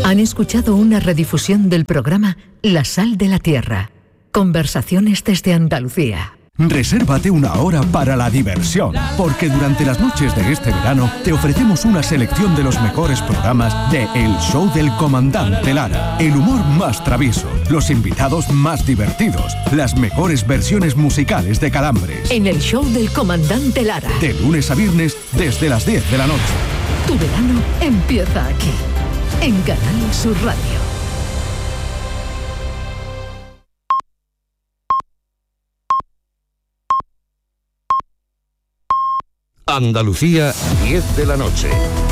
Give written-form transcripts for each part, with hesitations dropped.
Han escuchado una redifusión del programa La Sal de la Tierra. Conversaciones desde Andalucía. Resérvate una hora para la diversión, porque durante las noches de este verano te ofrecemos una selección de los mejores programas de El Show del Comandante Lara. El humor más travieso, los invitados más divertidos, las mejores versiones musicales de Calambres. En El Show del Comandante Lara. De lunes a viernes desde las 10 de la noche. Tu verano empieza aquí, en Canal Sur Radio. Andalucía, 10 de la noche.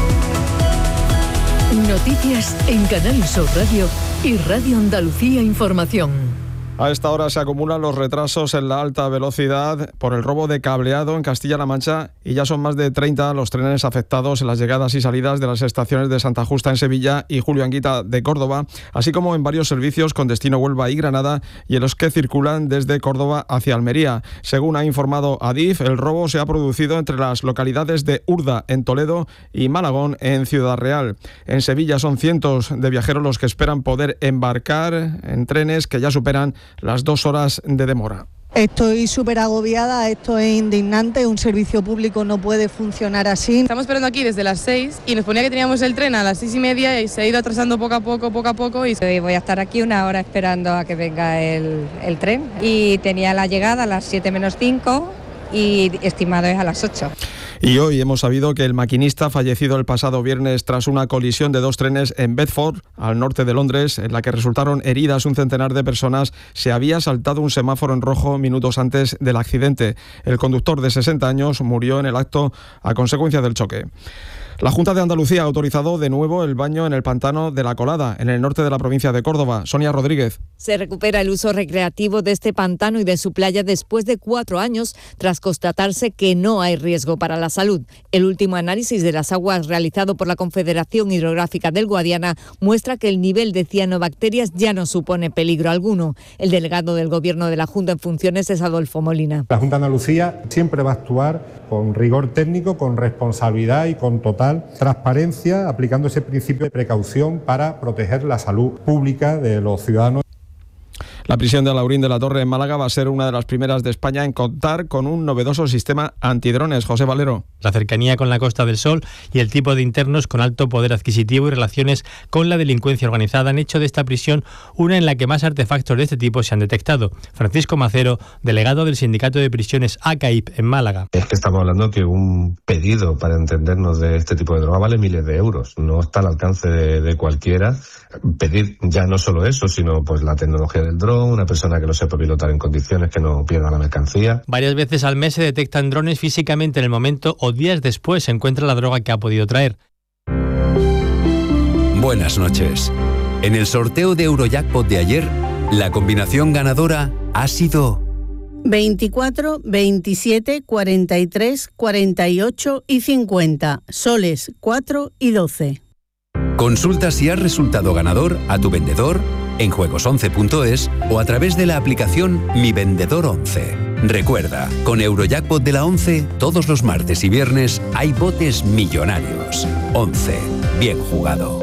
Noticias en Canal Sur Radio y Radio Andalucía Información. A esta hora se acumulan los retrasos en la alta velocidad por el robo de cableado en Castilla-La Mancha y ya son más de 30 los trenes afectados en las llegadas y salidas de las estaciones de Santa Justa en Sevilla y Julio Anguita de Córdoba, así como en varios servicios con destino Huelva y Granada y en los que circulan desde Córdoba hacia Almería. Según ha informado Adif, el robo se ha producido entre las localidades de Urda en Toledo y Malagón en Ciudad Real. En Sevilla son cientos de viajeros los que esperan poder embarcar en trenes que ya superan las 2 horas de demora. Estoy súper agobiada, esto es indignante, un servicio público no puede funcionar así. Estamos esperando aquí desde las 6 y nos ponía que teníamos el tren a las 6:30 y se ha ido atrasando poco a poco y voy a estar aquí 1 hora esperando a que venga el tren y tenía la llegada a las 7 menos 5 y estimado es a las 8. Y hoy hemos sabido que el maquinista fallecido el pasado viernes tras una colisión de 2 trenes en Bedford, al norte de Londres, en la que resultaron heridas un centenar de personas, se había saltado un semáforo en rojo minutos antes del accidente. El conductor de 60 años murió en el acto a consecuencia del choque. La Junta de Andalucía ha autorizado de nuevo el baño en el pantano de La Colada, en el norte de la provincia de Córdoba. Sonia Rodríguez. Se recupera el uso recreativo de este pantano y de su playa después de 4 años, tras constatarse que no hay riesgo para la salud. El último análisis de las aguas realizado por la Confederación Hidrográfica del Guadiana muestra que el nivel de cianobacterias ya no supone peligro alguno. El delegado del Gobierno de la Junta en funciones es Adolfo Molina. La Junta de Andalucía siempre va a actuar con rigor técnico, con responsabilidad y con total transparencia, aplicando ese principio de precaución para proteger la salud pública de los ciudadanos. La prisión de Alaurín de la Torre en Málaga va a ser una de las primeras de España en contar con un novedoso sistema antidrones. José Valero. La cercanía con la Costa del Sol y el tipo de internos con alto poder adquisitivo y relaciones con la delincuencia organizada han hecho de esta prisión una en la que más artefactos de este tipo se han detectado. Francisco Macero, delegado del Sindicato de Prisiones ACAIP en Málaga. Es que estamos hablando que un pedido, para entendernos, de este tipo de droga vale miles de euros. No está al alcance de cualquiera pedir ya no solo eso, sino pues la tecnología del dron, una persona que lo sepa pilotar en condiciones, que no pierda la mercancía. Varias veces al mes se detectan drones físicamente en el momento o días después se encuentra la droga que ha podido traer. Buenas noches. En el sorteo de Eurojackpot de ayer, la combinación ganadora ha sido 24, 27, 43, 48 y 50, soles 4 y 12. Consulta si has resultado ganador a tu vendedor, en juegos11.es o a través de la aplicación Mi Vendedor 11. Recuerda, con Eurojackpot de la 11, todos los martes y viernes hay botes millonarios. 11. Bien jugado.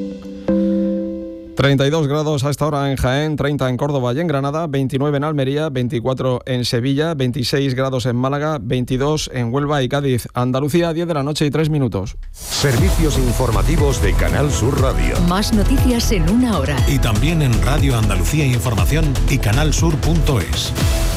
32 grados a esta hora en Jaén, 30 en Córdoba y en Granada, 29 en Almería, 24 en Sevilla, 26 grados en Málaga, 22 en Huelva y Cádiz. Andalucía, 10 de la noche y 3 minutos. Servicios informativos de Canal Sur Radio. Más noticias en 1 hora. Y también en Radio Andalucía Información y canalsur.es.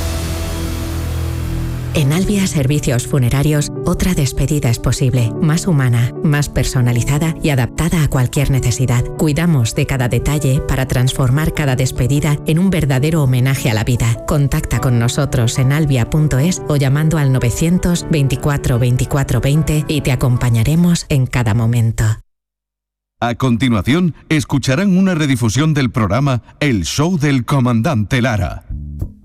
En Albia Servicios Funerarios, otra despedida es posible, más humana, más personalizada y adaptada a cualquier necesidad. Cuidamos de cada detalle para transformar cada despedida en un verdadero homenaje a la vida. Contacta con nosotros en albia.es o llamando al 924 24 20 y te acompañaremos en cada momento. A continuación, escucharán una redifusión del programa El Show del Comandante Lara.